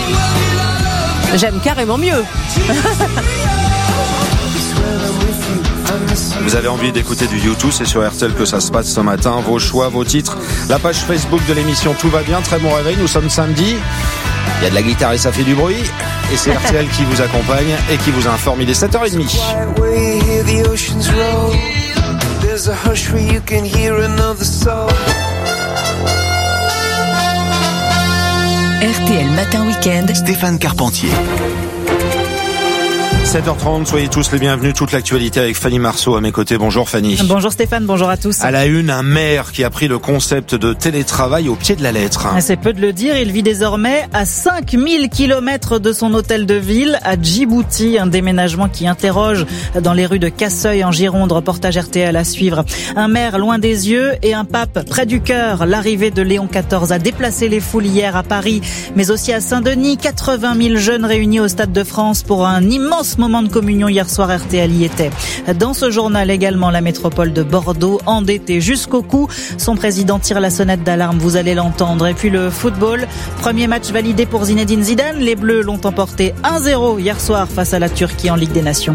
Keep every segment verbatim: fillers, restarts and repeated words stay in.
J'aime carrément mieux. Vous avez envie d'écouter du U deux, c'est sur R T L que ça se passe ce matin. Vos choix, vos titres, la page Facebook de l'émission Tout va bien, très bon réveil, nous sommes samedi. Il y a de la guitare et ça fait du bruit. Et c'est R T L qui vous accompagne et qui vous informe. Il est sept heures trente. R T L Matin Week-end, Stéphane Carpentier. sept heures trente, soyez tous les bienvenus. Toute l'actualité avec Fanny Marceau à mes côtés. Bonjour Fanny. Bonjour Stéphane, bonjour à tous. À la une, un maire qui a pris le concept de télétravail au pied de la lettre. C'est peu de le dire, il vit désormais à cinq mille kilomètres de son hôtel de ville à Djibouti. Un déménagement qui interroge dans les rues de Casseuil en Gironde. Reportage R T L à suivre. Un maire loin des yeux et un pape près du cœur. L'arrivée de Léon quatorze a déplacé les foules hier à Paris, mais aussi à Saint-Denis. quatre-vingt mille jeunes réunis au Stade de France pour un immense moment de communion hier soir. R T L y était. Dans ce journal également, la métropole de Bordeaux endettée jusqu'au cou. Son président tire la sonnette d'alarme, vous allez l'entendre. Et puis le football, premier match validé pour Zinedine Zidane. Les Bleus l'ont emporté un zéro hier soir face à la Turquie en Ligue des Nations.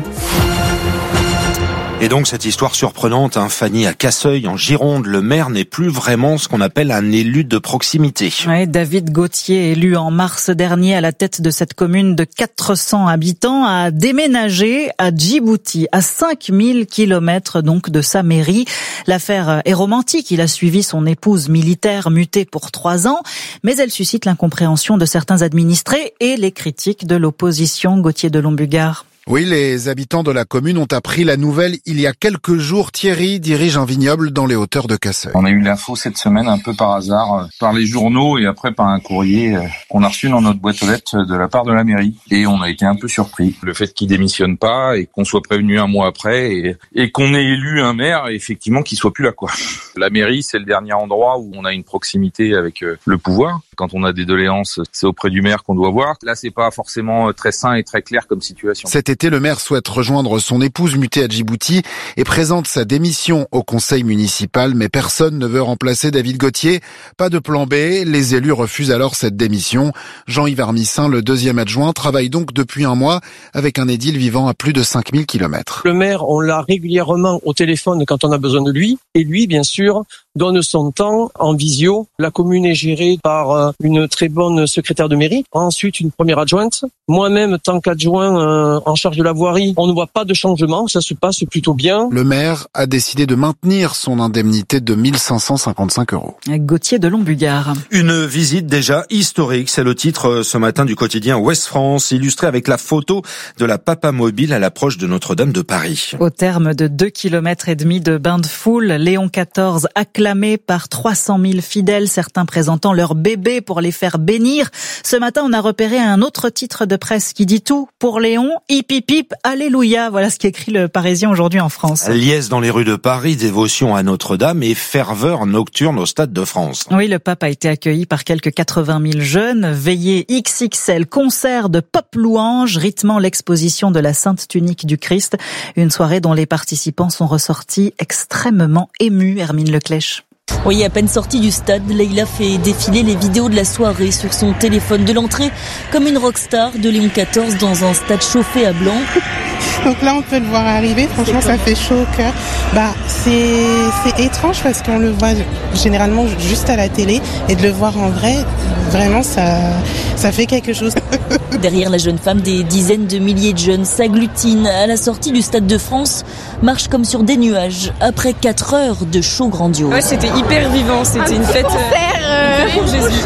Et donc cette histoire surprenante, hein, Fanny, à Casseuil, en Gironde, le maire n'est plus vraiment ce qu'on appelle un élu de proximité. Ouais, David Gauthier, élu en mars dernier à la tête de cette commune de quatre cents habitants, a déménagé à Djibouti, à cinq mille kilomètres donc de sa mairie. L'affaire est romantique, il a suivi son épouse militaire mutée pour trois ans, mais elle suscite l'incompréhension de certains administrés et les critiques de l'opposition. Gauthier de Lombugard. Oui, les habitants de la commune ont appris la nouvelle il y a quelques jours. Thierry dirige un vignoble dans les hauteurs de Casseuil. On a eu l'info cette semaine un peu par hasard, euh, par les journaux et après par un courrier euh, qu'on a reçu dans notre boîte aux lettres de la part de la mairie. Et on a été un peu surpris. Le fait qu'il démissionne pas et qu'on soit prévenu un mois après et, et qu'on ait élu un maire, effectivement, qu'il soit plus là, quoi. La mairie, c'est le dernier endroit où on a une proximité avec euh, le pouvoir. Quand on a des doléances, c'est auprès du maire qu'on doit voir. Là, c'est pas forcément très sain et très clair comme situation. Cet été, le maire souhaite rejoindre son épouse mutée à Djibouti et présente sa démission au conseil municipal, mais personne ne veut remplacer David Gauthier. Pas de plan B, les élus refusent alors cette démission. Jean-Yves Armissin, le deuxième adjoint, travaille donc depuis un mois avec un édile vivant à plus de cinq mille kilomètres. Le maire, on l'a régulièrement au téléphone quand on a besoin de lui, et lui, bien sûr, donne son temps en visio. La commune est gérée par une très bonne secrétaire de mairie, ensuite une première adjointe. Moi-même, tant qu'adjoint euh, en charge de la voirie, on ne voit pas de changement, ça se passe plutôt bien. Le maire a décidé de maintenir son indemnité de mille cinq cent cinquante-cinq euros. Gauthier de Lombugard. Une visite déjà historique, c'est le titre ce matin du quotidien Ouest France, illustré avec la photo de la Papa Mobile à l'approche de Notre-Dame de Paris. Au terme de deux kilomètres et demi de bain de foule, Léon quatorze acclamé par trois cent mille fidèles, certains présentant leur bébé pour les faire bénir. Ce matin, on a repéré un autre titre de presse qui dit tout pour Léon. Hip hip hip, alléluia. Voilà ce qu'écrit le Parisien aujourd'hui en France. Liesse dans les rues de Paris, dévotion à Notre-Dame et ferveur nocturne au Stade de France. Oui, le pape a été accueilli par quelques quatre-vingt mille jeunes. Veillée X X L, concert de pop louange rythmant l'exposition de la Sainte Tunique du Christ. Une soirée dont les participants sont ressortis extrêmement émus. Hermine Leclèche. Oui, à peine sortie du stade, Leïla fait défiler les vidéos de la soirée sur son téléphone de l'entrée, comme une rockstar de Léon quatorze dans un stade chauffé à blanc. Donc là, on peut le voir arriver. Franchement, ça fait chaud au cœur. Bah, c'est, c'est étrange parce qu'on le voit généralement juste à la télé et de le voir en vrai, vraiment, ça, ça fait quelque chose. Derrière la jeune femme, des dizaines de milliers de jeunes s'agglutinent à la sortie du Stade de France, marchent comme sur des nuages après quatre heures de show grandiose. Ouais, c'était hyper vivant, c'était un une fête concert, euh, pour Jésus.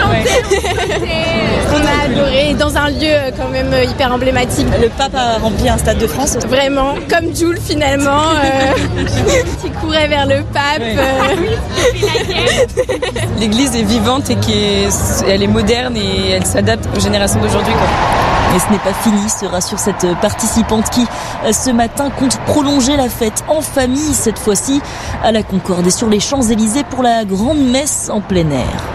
Ouais. On a adoré dans un lieu quand même hyper emblématique. Le pape a rempli un Stade de France. Vraiment, comme Jules finalement, euh, qui courait vers le pape. Euh. L'église est vivante et qui est, elle est moderne et elle s'adapte aux générations d'aujourd'hui, quoi. Et ce n'est pas fini, se rassure cette participante qui, ce matin, compte prolonger la fête en famille, cette fois-ci à la Concorde et sur les Champs-Élysées pour la grande messe en plein air.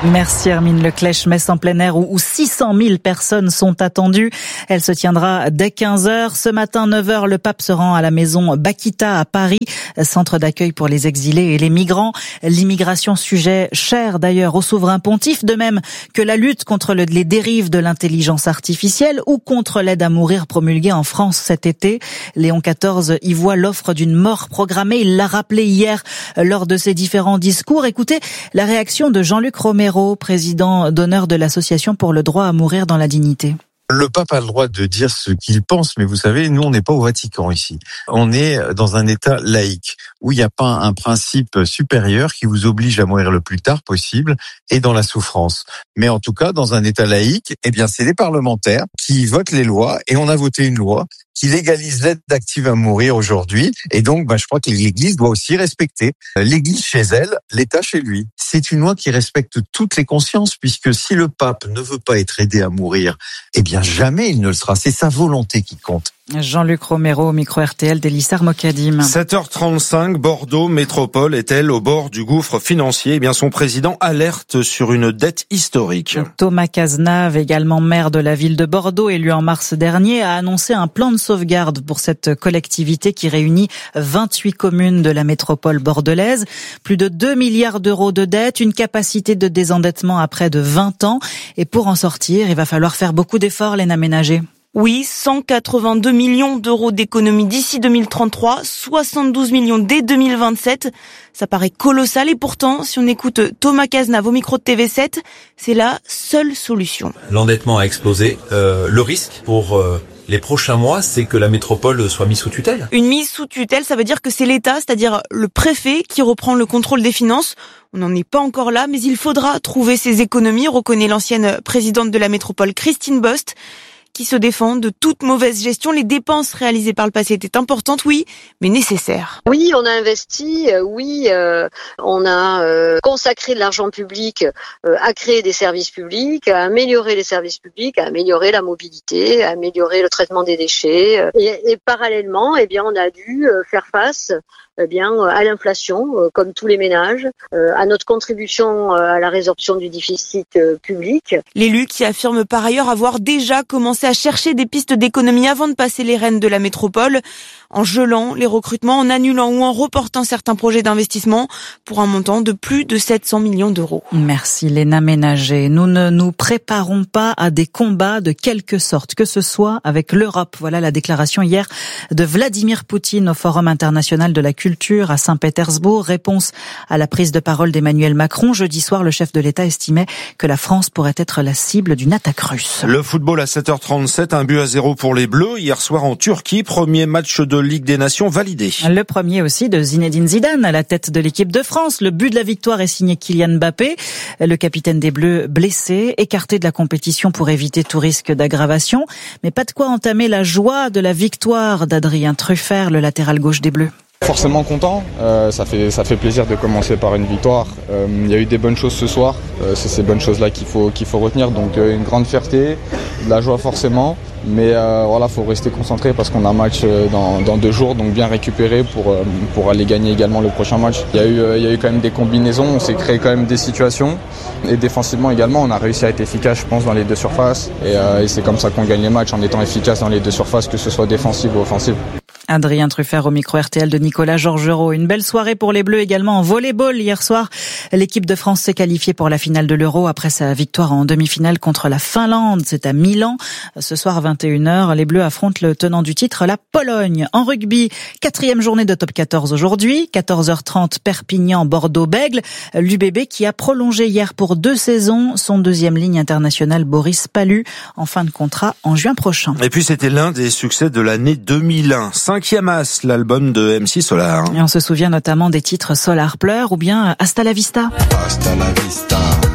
Merci Hermine Leclèche, messe en plein air où six cent mille personnes sont attendues. Elle se tiendra dès quinze heures. Ce matin, neuf heures, le pape se rend à la maison Bakita à Paris, centre d'accueil pour les exilés et les migrants. L'immigration, sujet cher d'ailleurs au souverain pontife, de même que la lutte contre le, les dérives de l'intelligence artificielle ou contre l'aide à mourir promulguée en France cet été. Léon quatorze y voit l'offre d'une mort programmée. Il l'a rappelé hier lors de ses différents discours. Écoutez la réaction de Jean-Luc Romero, président d'honneur de l'Association pour le droit à mourir dans la dignité. Le pape a le droit de dire ce qu'il pense, mais vous savez, nous, on n'est pas au Vatican ici. On est dans un État laïque, où il n'y a pas un principe supérieur qui vous oblige à mourir le plus tard possible et dans la souffrance. Mais en tout cas, dans un État laïque, eh bien, c'est les parlementaires qui votent les lois, et on a voté une loi qui légalise l'aide active à mourir aujourd'hui. Et donc, bah, je crois que l'Église doit aussi respecter. L'Église chez elle, l'État chez lui. C'est une loi qui respecte toutes les consciences, puisque si le pape ne veut pas être aidé à mourir, eh bien, jamais il ne le sera. C'est sa volonté qui compte. Jean-Luc Romero au micro R T L d'Elissar Mokadim. sept heures trente-cinq, Bordeaux Métropole est-elle au bord du gouffre financier? Eh bien, son président alerte sur une dette historique. Thomas Cazenave, également maire de la ville de Bordeaux, élu en mars dernier, a annoncé un plan de sauvegarde pour cette collectivité qui réunit vingt-huit communes de la métropole bordelaise. Plus de deux milliards d'euros de dette, une capacité de désendettement à près de vingt ans. Et pour en sortir, il va falloir faire beaucoup d'efforts, Léna Ménager. Oui, cent quatre-vingt-deux millions d'euros d'économies d'ici deux mille trente-trois, soixante-douze millions dès deux mille vingt-sept. Ça paraît colossal et pourtant, si on écoute Thomas Cazenave au micro de T V sept, c'est la seule solution. L'endettement a explosé. Euh, le risque pour euh, les prochains mois, c'est que la métropole soit mise sous tutelle. Une mise sous tutelle, ça veut dire que c'est l'État, c'est-à-dire le préfet, qui reprend le contrôle des finances. On n'en est pas encore là, mais il faudra trouver ces économies, reconnaît l'ancienne présidente de la métropole, Christine Bost, qui se défend de toute mauvaise gestion. Les dépenses réalisées par le passé étaient importantes, oui, mais nécessaires. Oui, on a investi, euh, oui, euh, on a euh, consacré de l'argent public euh, à créer des services publics, à améliorer les services publics, à améliorer la mobilité, à améliorer le traitement des déchets. Euh, et, et parallèlement, eh bien, on a dû euh, faire face eh bien, à l'inflation, euh, comme tous les ménages, euh, à notre contribution euh, à la résorption du déficit euh, public. L'élu qui affirme par ailleurs avoir déjà commencé à chercher des pistes d'économie avant de passer les rênes de la métropole, en gelant les recrutements, en annulant ou en reportant certains projets d'investissement pour un montant de plus de sept cents millions d'euros. Merci Léna Ménager. Nous ne nous préparons pas à des combats de quelque sorte, que ce soit avec l'Europe. Voilà la déclaration hier de Vladimir Poutine au Forum international de la culture à Saint-Pétersbourg. Réponse à la prise de parole d'Emmanuel Macron. Jeudi soir, le chef de l'État estimait que la France pourrait être la cible d'une attaque russe. Le football à sept heures trente-sept, un but à zéro pour les Bleus. Hier soir en Turquie, premier match de Ligue des Nations validé. Le premier aussi de Zinedine Zidane à la tête de l'équipe de France. Le but de la victoire est signé Kylian Mbappé. Le capitaine des Bleus blessé, écarté de la compétition pour éviter tout risque d'aggravation. Mais pas de quoi entamer la joie de la victoire d'Adrien Truffert, le latéral gauche des Bleus. Forcément content, euh, ça fait ça fait plaisir de commencer par une victoire. Euh, il y a eu des bonnes choses ce soir, euh, c'est ces bonnes choses-là qu'il faut qu'il faut retenir. Donc euh, une grande fierté, de la joie forcément, mais euh, voilà, faut rester concentré parce qu'on a un match dans, dans deux jours, donc bien récupérer pour euh, pour aller gagner également le prochain match. Il y a eu euh, il y a eu quand même des combinaisons, on s'est créé quand même des situations et défensivement également, on a réussi à être efficace, je pense, dans les deux surfaces et, euh, et c'est comme ça qu'on gagne les matchs, en étant efficace dans les deux surfaces, que ce soit défensive ou offensive. Adrien Truffert au micro R T L de Nicolas Georgerot. Une belle soirée pour les Bleus également en volley-ball hier soir. L'équipe de France s'est qualifiée pour la finale de l'Euro après sa victoire en demi-finale contre la Finlande. C'est à Milan. Ce soir à vingt et une heures, les Bleus affrontent le tenant du titre, la Pologne. En rugby, quatrième journée de top quatorze aujourd'hui. quatorze heures trente, Perpignan, Bordeaux-Bègles. L'U B B qui a prolongé hier pour deux saisons son deuxième ligne internationale Boris Pallu en fin de contrat en juin prochain. Et puis c'était l'un des succès de l'année deux mille un. Cinquième As, l'album de M C Solar. Et on se souvient notamment des titres Solar pleure ou bien Hasta la vista. Hasta la vista.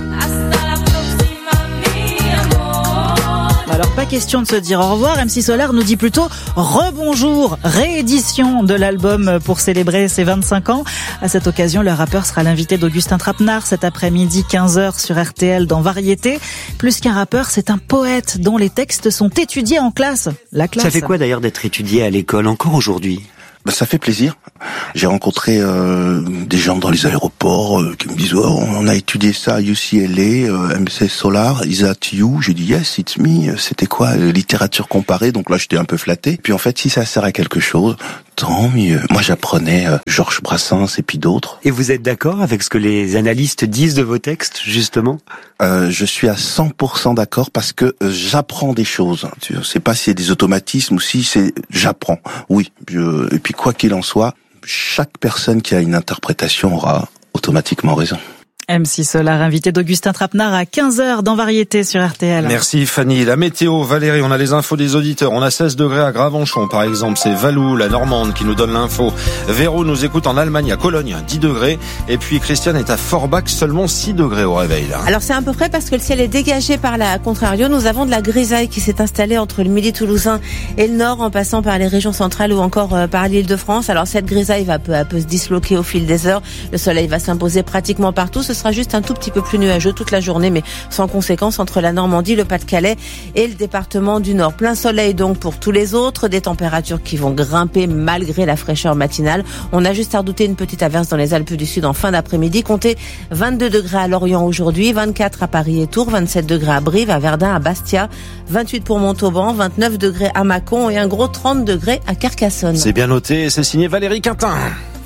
Alors pas question de se dire au revoir, M C Solar nous dit plutôt rebonjour, réédition de l'album pour célébrer ses vingt-cinq ans. À cette occasion, le rappeur sera l'invité d'Augustin Trapenard cet après-midi quinze heures sur R T L dans Variété. Plus qu'un rappeur, c'est un poète dont les textes sont étudiés en classe. La classe. Ça fait quoi d'ailleurs d'être étudié à l'école encore aujourd'hui ? Bah, ça fait plaisir. J'ai rencontré euh, des gens dans les aéroports euh, qui me disent oh, on a étudié ça à U C L A, euh, M C Solar, is that you? J'ai dit yes, it's me. C'était quoi, euh, littérature comparée? Donc là, j'étais un peu flatté. Puis en fait, si ça sert à quelque chose, tant mieux. Moi, j'apprenais euh, Georges Brassens et puis d'autres. Et vous êtes d'accord avec ce que les analystes disent de vos textes, justement? euh, Je suis à cent pour cent d'accord parce que euh, j'apprends des choses. Je sais pas si c'est des automatismes ou si c'est j'apprends. Oui. Je... Et puis quoi qu'il en soit, chaque personne qui a une interprétation aura automatiquement raison. M C Solar, invité d'Augustin Trapenard à quinze heures dans Variété sur R T L. Merci Fanny. La météo, Valérie, on a les infos des auditeurs. On a seize degrés à Gravenchon, par exemple. C'est Valou, la Normande, qui nous donne l'info. Véro nous écoute en Allemagne, à Cologne, dix degrés. Et puis Christiane est à Forbach, seulement six degrés au réveil. Là. Alors c'est à peu près parce que le ciel est dégagé par la contrario. Nous avons de la grisaille qui s'est installée entre le midi toulousain et le nord, en passant par les régions centrales ou encore par l'Île-de-France. Alors cette grisaille va peu à peu se disloquer au fil des heures. Le soleil va s'imposer pratiquement partout. Ce sera juste un tout petit peu plus nuageux toute la journée, mais sans conséquence entre la Normandie, le Pas-de-Calais et le département du Nord. Plein soleil donc pour tous les autres, des températures qui vont grimper malgré la fraîcheur matinale. On a juste à redouter une petite averse dans les Alpes du Sud en fin d'après-midi. Comptez vingt-deux degrés à Lorient aujourd'hui, vingt-quatre à Paris et Tours, vingt-sept degrés à Brive, à Verdun, à Bastia, vingt-huit pour Montauban, vingt-neuf degrés à Mâcon et un gros trente degrés à Carcassonne. C'est bien noté et c'est signé Valérie Quintin.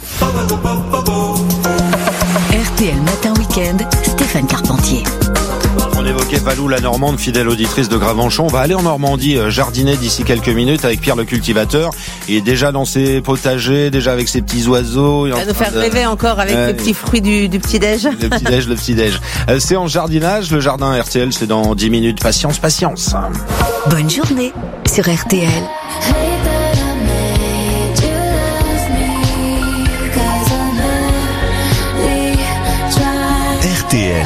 R T L Matin Week-end, Stéphane Carpentier. On évoquait Valou, la Normande, fidèle auditrice de Gravenchon. On va aller en Normandie jardiner d'ici quelques minutes avec Pierre le cultivateur. Il est déjà dans ses potagers, déjà avec ses petits oiseaux. Il va nous faire de... rêver encore avec euh, les petits fruits du, du petit-déj. Le petit-déj, le petit-déj. C'est en jardinage, le jardin R T L, c'est dans dix minutes. Patience, patience. Bonne journée sur R T L. R T L,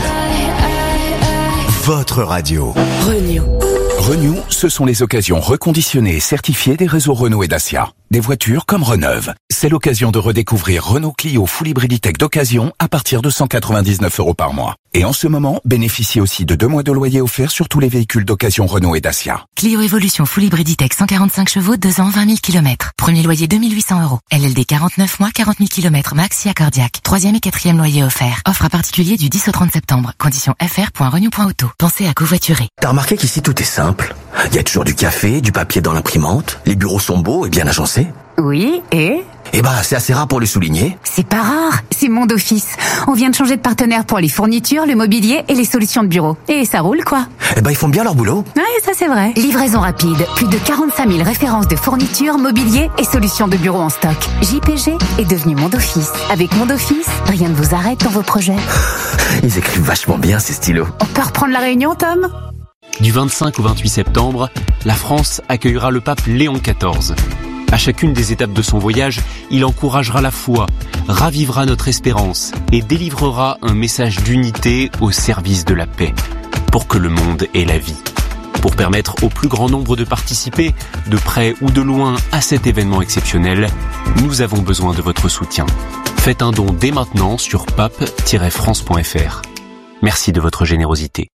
votre radio. Renew. Renew, ce sont les occasions reconditionnées et certifiées des réseaux Renault et Dacia. Des voitures comme reneuve. C'est l'occasion de redécouvrir Renault Clio Full Hybrid E-Tech d'occasion à partir de cent quatre-vingt-dix-neuf euros par mois. Et en ce moment, bénéficiez aussi de deux mois de loyer offerts sur tous les véhicules d'occasion Renault et Dacia. Clio Evolution Full Hybrid E-Tech cent quarante-cinq chevaux, deux ans, vingt mille kilomètres. Premier loyer deux mille huit cents euros. L L D quarante-neuf mois, quarante mille kilomètres max si accordiaque. Troisième et quatrième loyer offert. Offre à particulier du dix au trente septembre. Conditions f r point renew point auto. Pensez à covoiturer. T'as remarqué qu'ici tout est simple. Il y a toujours du café, du papier dans l'imprimante. Les bureaux sont beaux et bien agencés. Oui, et Eh ben, c'est assez rare pour le souligner. C'est pas rare, c'est Monde Office. On vient de changer de partenaire pour les fournitures, le mobilier et les solutions de bureau. Et ça roule, quoi. Eh ben, ils font bien leur boulot. Ouais, ça c'est vrai. Livraison rapide, plus de quarante-cinq mille références de fournitures, mobilier et solutions de bureau en stock. J P G est devenu Monde Office. Avec Monde Office, rien ne vous arrête dans vos projets. Ils écrivent vachement bien, ces stylos. On peut reprendre la réunion, Tom ? Du vingt-cinq au vingt-huit septembre, la France accueillera le pape Léon quatorze. À chacune des étapes de son voyage, il encouragera la foi, ravivera notre espérance et délivrera un message d'unité au service de la paix, pour que le monde ait la vie. Pour permettre au plus grand nombre de participer, de près ou de loin, à cet événement exceptionnel, nous avons besoin de votre soutien. Faites un don dès maintenant sur pape tiret france point f r. Merci de votre générosité.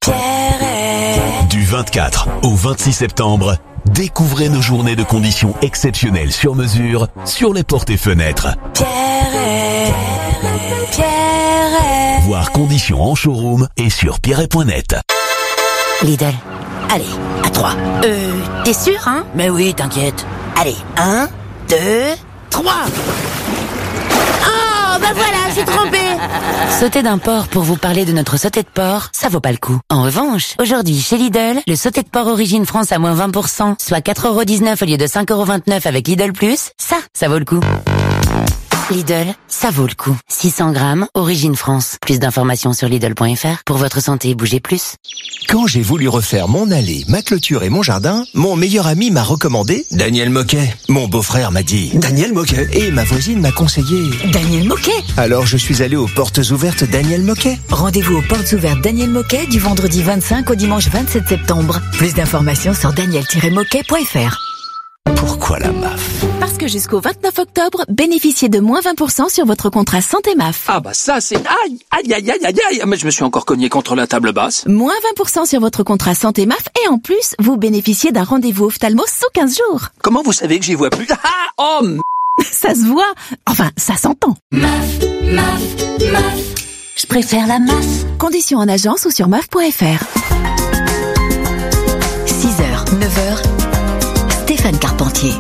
Du vingt-quatre au vingt-six septembre, découvrez nos journées de conditions exceptionnelles sur mesure sur les portes et fenêtres. Pierre, Pierre. Voir conditions en showroom et sur pierre point net. Lidl, allez, à trois. Euh, t'es sûr, hein ? Mais oui, t'inquiète. Allez, un, deux, trois. Oh, bah voilà, j'ai trompé. Sauter d'un porc pour vous parler de notre sauté de porc, ça vaut pas le coup. En revanche, aujourd'hui, chez Lidl, le sauté de porc Origine France à moins vingt pour cent, soit quatre euros dix-neuf au lieu de cinq euros vingt-neuf avec Lidl Plus, ça, ça vaut le coup. Lidl, ça vaut le coup. six cents grammes, Origine France. Plus d'informations sur Lidl point f r. Pour votre santé, bougez plus. Quand j'ai voulu refaire mon allée, ma clôture et mon jardin, mon meilleur ami m'a recommandé Daniel Moquet. Mon beau-frère m'a dit Daniel Moquet. Et ma voisine m'a conseillé Daniel Moquet. Alors je suis allé aux portes ouvertes Daniel Moquet. Rendez-vous aux portes ouvertes Daniel Moquet du vendredi vingt-cinq au dimanche vingt-sept septembre. Plus d'informations sur daniel tiret moquet point f r. Pourquoi la M A F ? Parce que jusqu'au vingt-neuf octobre, bénéficiez de moins vingt pour cent sur votre contrat santé M A F. Ah bah ça c'est... Aïe, aïe, aïe, aïe, aïe, aïe. Mais je me suis encore cogné contre la table basse. Moins vingt pour cent sur votre contrat santé M A F et en plus, vous bénéficiez d'un rendez-vous ophtalmo sous quinze jours. Comment vous savez que j'y vois plus? Ah, oh, Ça se voit. Enfin, ça s'entend. Meuf, meuf, meuf. Je préfère la meuf. Conditions en agence ou sur meuf point f r. six heures, neuf heures. Stéphane Carpentier.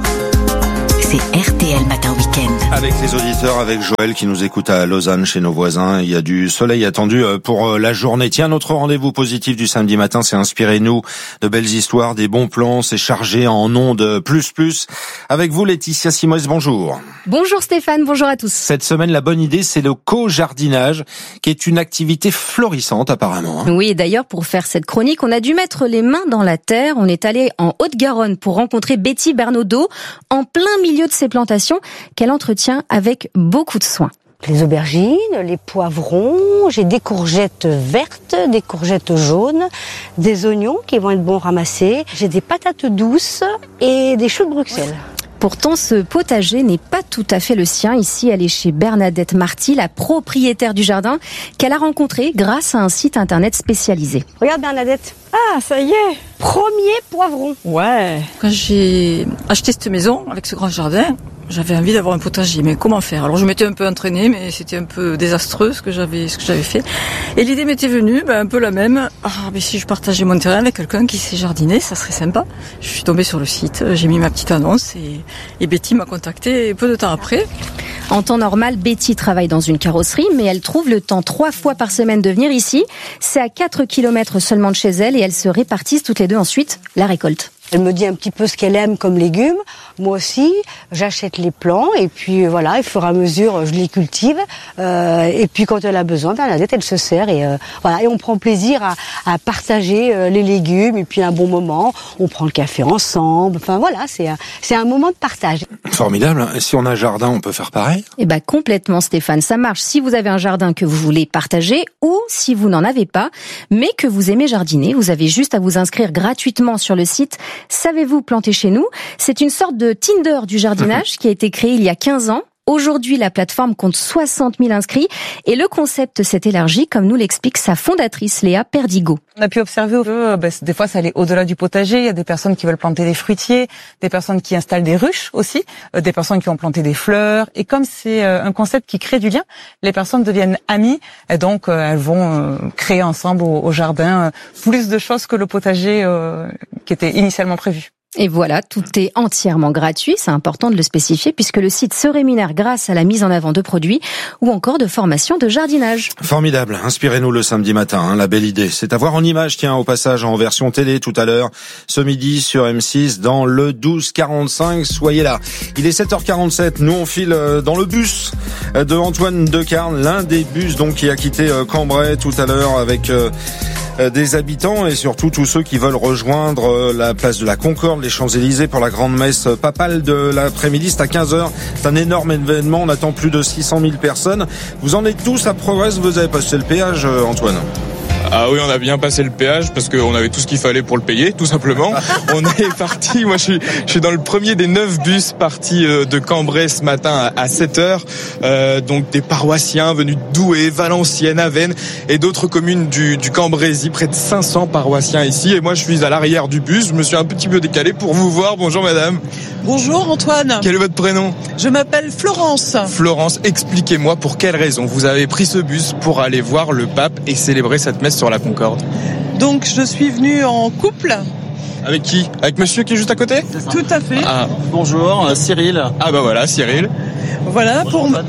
C'est R T L Matin Week-end. Avec les auditeurs, avec Joël qui nous écoute à Lausanne chez nos voisins. Il y a du soleil attendu pour la journée. Tiens, notre rendez-vous positif du samedi matin, c'est Inspirez-nous de belles histoires, des bons plans. C'est chargé en ondes plus plus. Avec vous, Laetitia Simoes, bonjour. Bonjour Stéphane, bonjour à tous. Cette semaine, la bonne idée, c'est le co-jardinage, qui est une activité florissante apparemment. Oui, et d'ailleurs, pour faire cette chronique, on a dû mettre les mains dans la terre. On est allé en Haute-Garonne pour rencontrer Betty Bernaudot, en plein milieu de ces plantations qu'elle entretient avec beaucoup de soin. Les aubergines, les poivrons, j'ai des courgettes vertes, des courgettes jaunes, des oignons qui vont être bons ramassés, j'ai des patates douces et des choux de Bruxelles. Pourtant, ce potager n'est pas tout à fait le sien. Ici, elle est chez Bernadette Marty, la propriétaire du jardin, qu'elle a rencontré grâce à un site internet spécialisé. Regarde Bernadette. Ah, ça y est, premier poivron. Ouais. Quand j'ai acheté cette maison avec ce grand jardin, j'avais envie d'avoir un potager, mais comment faire? Alors je m'étais un peu entraînée, mais c'était un peu désastreux ce que j'avais, ce que j'avais fait. Et l'idée m'était venue, ben, un peu la même. Ah, mais si je partageais mon terrain avec quelqu'un qui sait jardiner, ça serait sympa. Je suis tombée sur le site, j'ai mis ma petite annonce et, et Betty m'a contactée peu de temps après. En temps normal, Betty travaille dans une carrosserie, mais elle trouve le temps trois fois par semaine de venir ici. C'est à quatre kilomètres seulement de chez elle et elles se répartissent toutes les deux ensuite la récolte. Elle me dit un petit peu ce qu'elle aime comme légumes. Moi aussi, j'achète les plants et puis voilà, au fur et à mesure, je les cultive. Euh, et puis quand elle a besoin, Bernadette, elle se sert et euh, voilà. Et on prend plaisir à, à partager euh, les légumes et puis un bon moment. On prend le café ensemble. Enfin voilà, c'est un, c'est un moment de partage. Formidable. Et si on a un jardin, on peut faire pareil? Eh ben complètement, Stéphane. Ça marche si vous avez un jardin que vous voulez partager ou si vous n'en avez pas, mais que vous aimez jardiner. Vous avez juste à vous inscrire gratuitement sur le site Savez-vous planter chez nous? C'est une sorte de Tinder du jardinage qui a été créé il y a quinze ans. Aujourd'hui, la plateforme compte soixante mille inscrits et le concept s'est élargi, comme nous l'explique sa fondatrice Léa Perdigo. On a pu observer que ben, des fois, ça allait au-delà du potager. Il y a des personnes qui veulent planter des fruitiers, des personnes qui installent des ruches aussi, euh, des personnes qui ont planté des fleurs. Et comme c'est euh, un concept qui crée du lien, les personnes deviennent amies et donc euh, elles vont euh, créer ensemble au, au jardin euh, plus de choses que le potager euh, qui était initialement prévu. Et voilà, tout est entièrement gratuit, c'est important de le spécifier, puisque le site se rémunère grâce à la mise en avant de produits ou encore de formations de jardinage. Formidable, inspirez-nous le samedi matin, hein, la belle idée. C'est à voir en image, tiens, au passage en version télé tout à l'heure, ce midi sur M six dans le douze quarante-cinq, soyez là. Il est sept heures quarante-sept, nous on file dans le bus de Antoine Decarne, l'un des bus donc qui a quitté Cambrai tout à l'heure avec euh, des habitants et surtout tous ceux qui veulent rejoindre la place de la Concorde, les Champs-Élysées pour la grande messe papale de l'après-midi. C'est à quinze heures. C'est un énorme événement. On attend plus de six cent mille personnes. Vous en êtes tous à Progrès. Vous avez passé le péage, Antoine? Ah oui, on a bien passé le péage parce qu'on avait tout ce qu'il fallait pour le payer, tout simplement. On est parti, moi je suis, je suis dans le premier des neuf bus partis de Cambrai ce matin à sept heures. Euh, donc des paroissiens venus de Douai, Valenciennes, Avesnes et d'autres communes du, du Cambrésis, près de cinq cents paroissiens ici. Et moi je suis à l'arrière du bus, je me suis un petit peu décalé pour vous voir. Bonjour madame. Bonjour Antoine. Quel est votre prénom? Je m'appelle Florence. Florence, expliquez-moi pour quelle raison vous avez pris ce bus pour aller voir le pape et célébrer cette messe sur la Concorde. Donc je suis venue en couple. Avec qui? Avec monsieur qui est juste à côté? Tout à fait. Ah, bonjour, euh, Cyril. Ah bah voilà, Cyril. Voilà, bonjour, pour...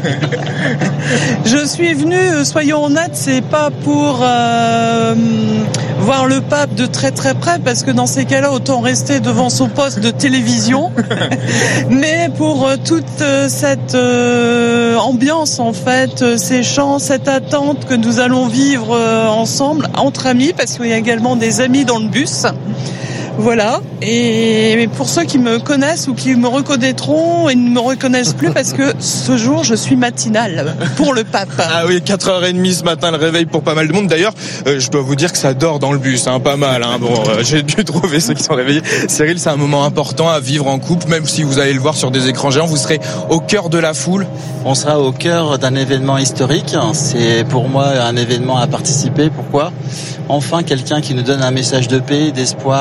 Je suis venue, soyons honnêtes, c'est pas pour euh, voir le pape de très très près, parce que dans ces cas-là, autant rester devant son poste de télévision, mais pour euh, toute euh, cette euh, ambiance, en fait, euh, ces chants, cette attente que nous allons vivre euh, ensemble, entre amis, parce qu'il y a également des amis dans le bus. Voilà, et pour ceux qui me connaissent ou qui me reconnaîtront et ne me reconnaissent plus, parce que ce jour je suis matinale pour le pape. Ah oui, quatre heures trente ce matin, le réveil pour pas mal de monde. D'ailleurs, euh, je dois vous dire que ça dort dans le bus, hein, pas mal. Hein. Bon, euh, j'ai dû trouver ceux qui sont réveillés. Cyril, c'est un moment important à vivre en couple, même si vous allez le voir sur des écrans géants, vous serez au cœur de la foule. On sera au cœur d'un événement historique. C'est pour moi un événement à participer. Pourquoi ? Enfin, quelqu'un qui nous donne un message de paix, d'espoir et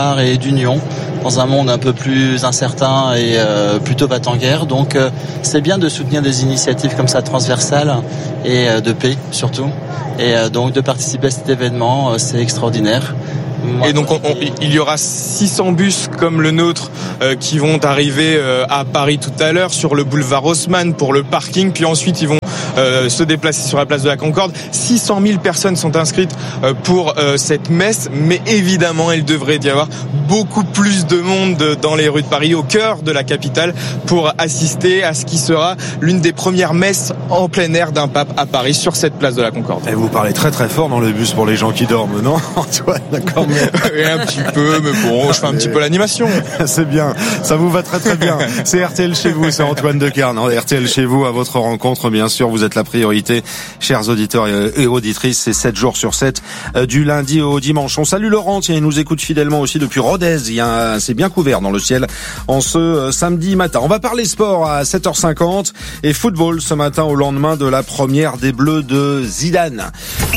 d'union dans un monde un peu plus incertain et euh, plutôt battant guerre. Donc euh, c'est bien de soutenir des initiatives comme ça transversales et euh, de paix surtout. Et euh, donc de participer à cet événement, euh, c'est extraordinaire. Et donc on, on, il y aura six cents bus comme le nôtre euh, qui vont arriver euh, à Paris tout à l'heure sur le boulevard Haussmann pour le parking, puis ensuite ils vont euh, se déplacer sur la place de la Concorde. six cent mille personnes sont inscrites euh, pour euh, cette messe, mais évidemment il devrait y avoir beaucoup plus de monde dans les rues de Paris, au cœur de la capitale, pour assister à ce qui sera l'une des premières messes en plein air d'un pape à Paris sur cette place de la Concorde. Et vous parlez très très fort dans le bus pour les gens qui dorment, non Antoine, d'accord. Et un petit peu, mais bon, je fais un petit peu l'animation. C'est bien, ça vous va très très bien. C'est R T L chez vous, c'est Antoine Decarne. R T L chez vous, à votre rencontre, bien sûr, vous êtes la priorité, chers auditeurs et auditrices. C'est sept jours sur sept, du lundi au dimanche. On salue Laurent, tiens, il nous écoute fidèlement aussi depuis Rodez. Il y a un, c'est bien couvert dans le ciel en ce samedi matin. On va parler sport à sept heures cinquante et football ce matin au lendemain de la première des Bleus de Zidane.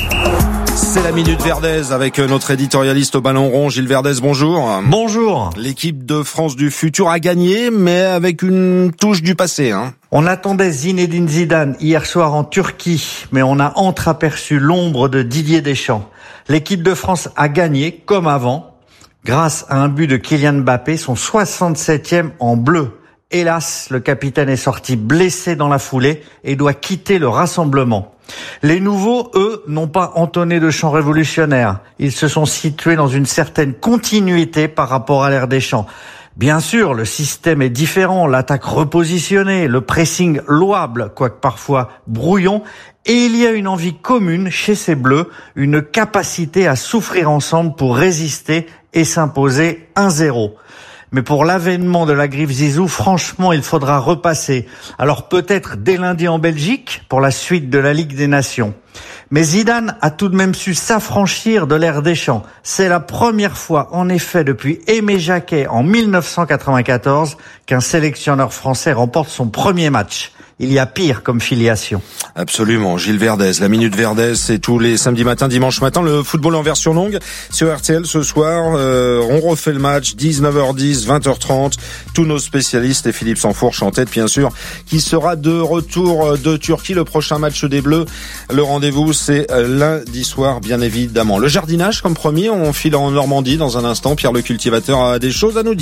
C'est la Minute Verdez avec notre éditorialiste au ballon rond, Gilles Verdez, bonjour. Bonjour. L'équipe de France du futur a gagné, mais avec une touche du passé, hein. On attendait Zinedine Zidane hier soir en Turquie, mais on a entreaperçu l'ombre de Didier Deschamps. L'équipe de France a gagné, comme avant, grâce à un but de Kylian Mbappé, son soixante-septième en bleu. Hélas, le capitaine est sorti blessé dans la foulée et doit quitter le rassemblement. Les nouveaux, eux, n'ont pas entonné de chants révolutionnaires. Ils se sont situés dans une certaine continuité par rapport à l'ère Deschamps. Bien sûr, le système est différent, l'attaque repositionnée, le pressing louable, quoique parfois brouillon, et il y a une envie commune chez ces Bleus, une capacité à souffrir ensemble pour résister et s'imposer un zéro. Mais pour l'avènement de la griffe Zizou, franchement, il faudra repasser. Alors peut-être dès lundi en Belgique, pour la suite de la Ligue des Nations. Mais Zidane a tout de même su s'affranchir de l'ère Deschamps. C'est la première fois, en effet, depuis Aimé Jacquet en mille neuf cent quatre-vingt-quatorze, qu'un sélectionneur français remporte son premier match. Il y a pire comme filiation. Absolument. Gilles Verdez, la Minute Verdez, c'est tous les samedis matins, dimanche matin. Le football en version longue sur R T L ce soir. Euh, on refait le match, dix-neuf heures dix, vingt heures trente. Tous nos spécialistes et Philippe Sansfourche en tête, bien sûr, qui sera de retour de Turquie. Le prochain match des Bleus. Le rendez-vous, c'est lundi soir, bien évidemment. Le jardinage, comme promis, on file en Normandie dans un instant. Pierre le cultivateur a des choses à nous dire.